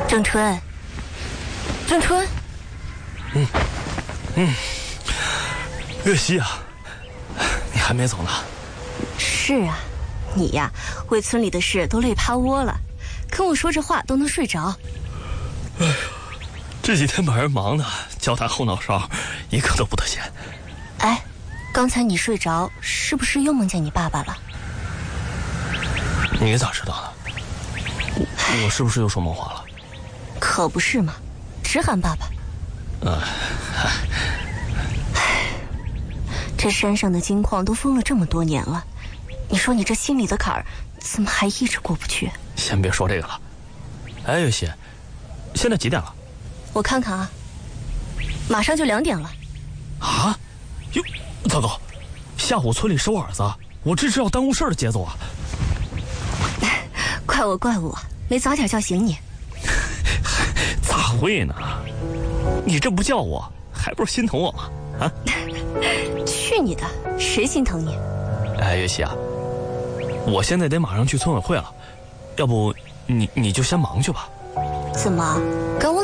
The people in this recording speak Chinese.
郑春，郑春， 月溪啊，你还没走呢？ 是啊，你呀，为村里的事都累趴窝了，跟我说这话都能睡着。 哎呀，这几天把人忙的交谈后脑勺，一个都不得闲。 哎，刚才你睡着，是不是又梦见你爸爸了？ 你咋知道的？我是不是又说梦话了？ 可不是嘛，只喊爸爸。这山上的金矿都封了这么多年了，你说你这心里的坎儿怎么还一直过不去？ 先别说这个了。哎，月溪，现在几点了？ 我看看啊，马上就2点了。 啊？哟，糟糕！下午村里收饵子，我这是要耽误事儿的节奏啊！ 怪我，没早点叫醒你。 咋会呢？你这不叫我，还不是心疼我吗？啊！ 去你的，谁心疼你？ 哎，月溪啊，我现在得马上去村委会了，要不你就先忙去吧。 怎么跟我